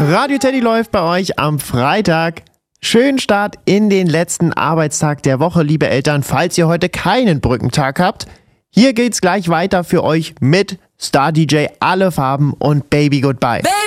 Radio Teddy läuft bei euch am Freitag. Schönen Start in den letzten Arbeitstag der Woche, liebe Eltern, falls ihr heute keinen Brückentag habt. Hier geht's gleich weiter für euch mit Star DJ Alle Farben und Baby Goodbye.